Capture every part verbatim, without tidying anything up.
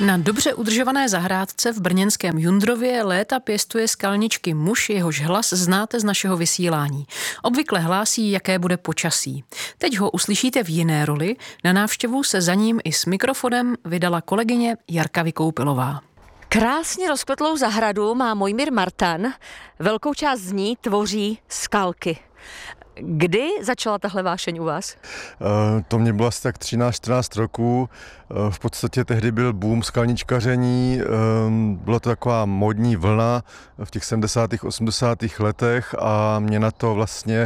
Na dobře udržované zahrádce v brněnském Jundrově léta pěstuje skalničky muž, jehož hlas znáte z našeho vysílání. Obvykle hlásí, jaké bude počasí. Teď ho uslyšíte v jiné roli. Na návštěvu se za ním i s mikrofonem vydala kolegyně Jarka Vykoupilová. Krásně rozkvetlou zahradu má Mojmír Martan. Velkou část z ní tvoří skalky. Kdy začala tahle vášeň u vás? To mě bylo asi tak třináct čtrnáct roků. V podstatě tehdy byl boom skalničkaření. Byla to taková módní vlna v těch sedmdesátých osmdesátých letech a mě na to vlastně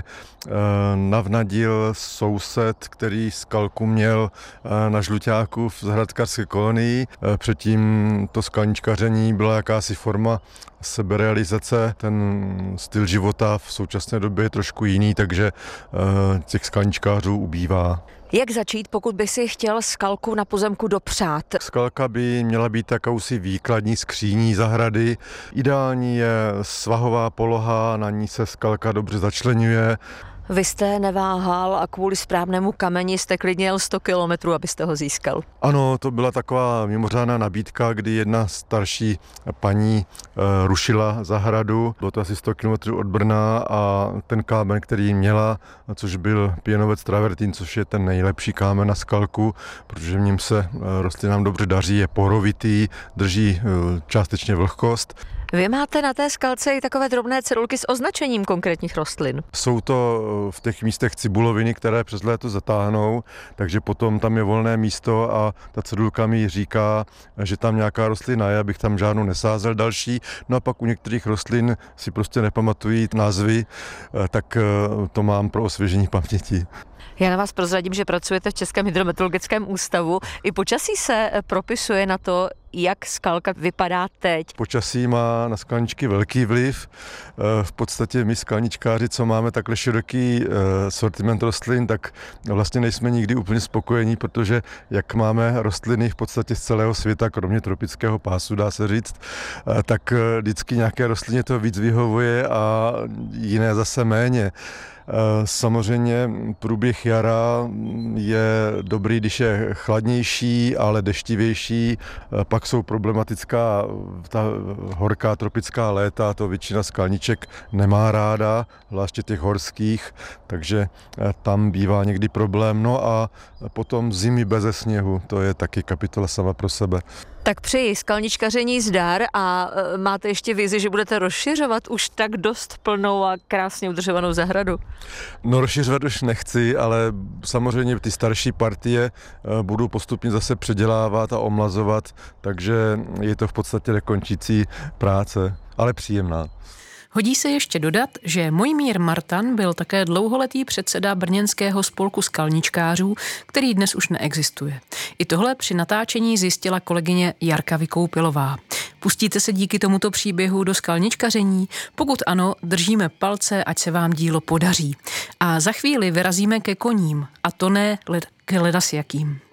navnadil soused, který skalku měl na Žluťáku v zahrádkářské kolonii. Předtím to skalničkaření byla jakási forma seberealizace. Ten styl života v současné době je trošku jiný, takže těch skalničkářů ubývá. Jak začít, pokud by si chtěl skalku na pozemku dopřát? Skalka by měla být jakousi výkladní skříní zahrady. Ideální je svahová poloha, na ní se skalka dobře začleňuje. Vy jste neváhal a kvůli správnému kameni jste klidně jel sto kilometrů, abyste ho získal. Ano, to byla taková mimořádná nabídka, kdy jedna starší paní e, rušila zahradu. Bylo to asi sto kilometrů od Brna a ten kámen, který měla, což byl pěnovec travertín, což je ten nejlepší kámen na skalku, protože v něm se e, rostlinám dobře daří, je porovitý, drží e, částečně vlhkost. Vy máte na té skalce i takové drobné cedulky s označením konkrétních rostlin. Jsou to v těch místech cibuloviny, které přes léto zatáhnou, takže potom tam je volné místo a ta cedulka mi říká, že tam nějaká rostlina je, abych tam žádnou nesázel další. No a pak u některých rostlin si prostě nepamatují názvy, tak to mám pro osvěžení paměti. Já na vás prozradím, že pracujete v Českém hydrometeorologickém ústavu. I počasí se propisuje na to, jak skalka vypadá teď. Počasí má na skalničky velký vliv. V podstatě my skalničkáři, co máme takhle široký sortiment rostlin, tak vlastně nejsme nikdy úplně spokojení, protože jak máme rostliny v podstatě z celého světa, kromě tropického pásu, dá se říct, tak vždycky nějaké rostlině to víc vyhovuje a jiné zase méně. Samozřejmě průběh jara je dobrý, když je chladnější, ale deštivější. Pak jsou problematická ta horká tropická léta, to většina skalniček nemá ráda, zvláště těch horských, takže tam bývá někdy problém. No a potom zimy beze sněhu, to je taky kapitola sama pro sebe. Tak přeji skalničkaření zdar a máte ještě vizi, že budete rozšiřovat už tak dost plnou a krásně udržovanou zahradu? No rozšiřovat už nechci, ale samozřejmě ty starší partie budu postupně zase předělávat a omlazovat, takže je to v podstatě nekončící práce, ale příjemná. Hodí se ještě dodat, že Mojmír Martan byl také dlouholetý předseda brněnského spolku skalničkářů, který dnes už neexistuje. I tohle při natáčení zjistila kolegyně Jarka Vykoupilová. Pustíte se díky tomuto příběhu do skalničkaření? Pokud ano, držíme palce, ať se vám dílo podaří. A za chvíli vyrazíme ke koním, a to ne led- k ledasjakým.